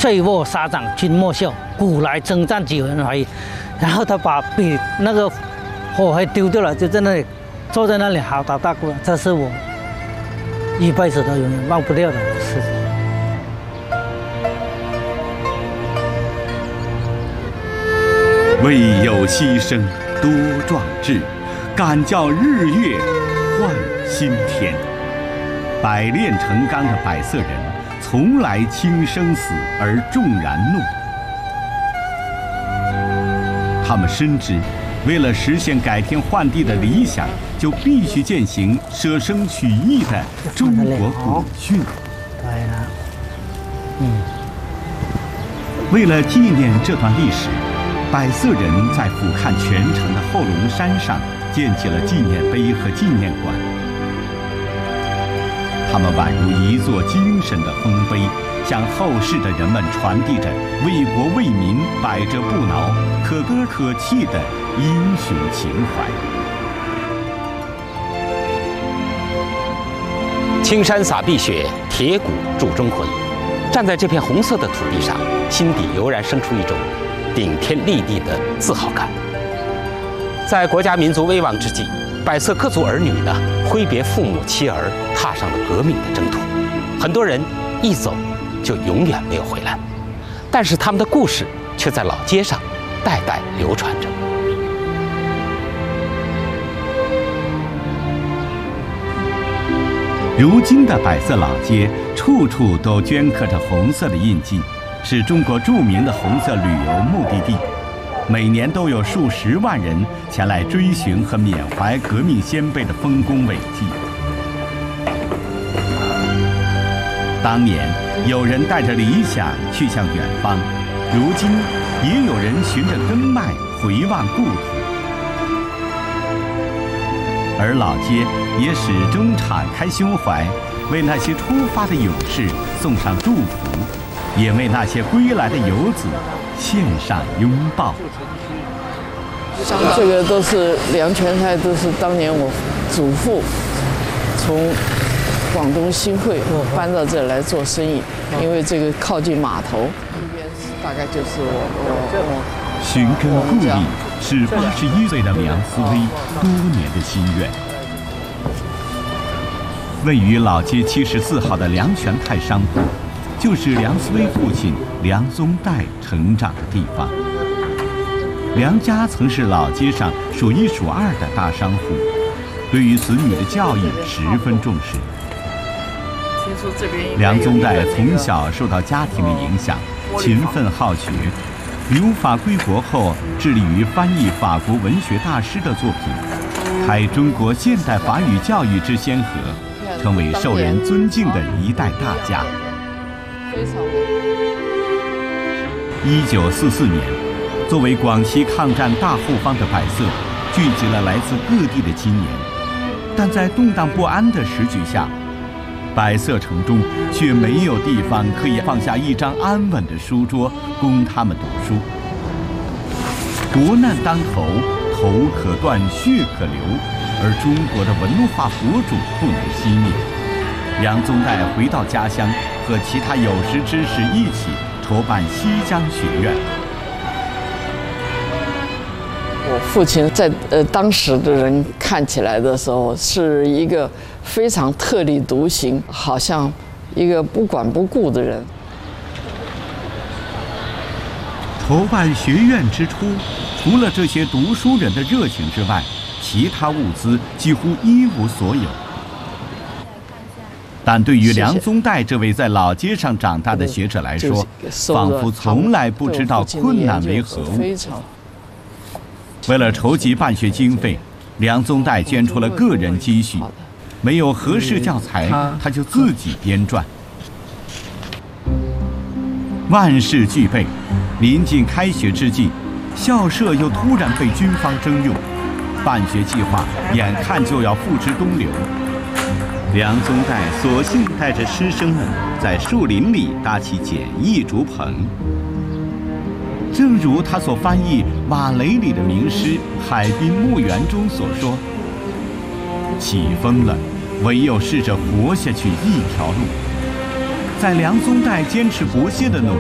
退卧沙场君莫笑，古来征战几人回。然后他把笔那个火还丢掉了，就在那里坐在那里嚎啕大哭。这是我一辈子都永远忘不掉的事情。 为有牺牲多壮志，敢叫日月换新天。百炼成钢的百色人，从来轻生死而重燃怒。他们深知，为了实现改天换地的理想，就必须践行舍生取义的中国古训。 对了， 为了纪念这段历史，百色人在俯瞰全城的后龙山上建起了纪念碑和纪念馆。他们宛如一座精神的丰碑，向后世的人们传递着为国为民、百折不挠、可歌可泣的英雄情怀。 青山洒碧血，铁骨铸忠魂。站在这片红色的土地上，心底油然生出一种顶天立地的自豪感。在国家民族危亡之际，百色各族儿女呢，挥别父母妻儿，踏上了革命的征途。很多人一走就永远没有回来，但是他们的故事却在老街上代代流传着。 如今的百色老街，处处都镌刻着红色的印记，是中国著名的红色旅游目的地。每年都有数十万人前来追寻和缅怀革命先辈的丰功伟绩。当年有人带着理想去向远方，如今也有人循着根脉回望故土。而老街也始终敞开胸怀，为那些出发的勇士送上祝福，也为那些归来的游子献上拥抱。 像这个都是凉泉菜，都是当年我祖父从广东新会搬到这来做生意，因为这个靠近码头，这边大概就是我寻根故里是81岁的梁思威多年的心愿。位于老街74号的凉泉泰商铺，就是梁思威父亲梁宗岱成长的地方。梁家曾是老街上数一数二的大商户，对于子女的教育十分重视。梁宗岱从小受到家庭的影响，勤奋好学。留法归国后，致力于翻译法国文学大师的作品，开中国现代法语教育之先河，成为受人尊敬的一代大家。1944年，作为广西抗战大后方的百色，聚集了来自各地的青年，但在动荡不安的时局下，百色城中却没有地方可以放下一张安稳的书桌供他们读书。国难当头，头可断血可流，而中国的文化火种不能熄灭。梁宗岱回到家乡，和其他有识之士一起筹办西江学院。 我父亲在当时的人看起来的时候，是一个非常特立独行，好像一个不管不顾的人。 筹办学院之初，除了这些读书人的热情之外，其他物资几乎一无所有。但对于梁宗岱这位在老街上长大的学者来说，仿佛从来不知道困难为何物。为了筹集办学经费，梁宗岱捐出了个人积蓄，没有合适教材，他就自己编撰。万事俱备，临近开学之际，校舍又突然被军方征用，办学计划眼看就要付之东流。梁宗岱索性带着师生们在树林里搭起简易竹棚。正如他所翻译《瓦雷》里的名诗《海滨墓园》中所说：“起风了，唯有试着活下去一条路。”在梁宗岱坚持不懈的努力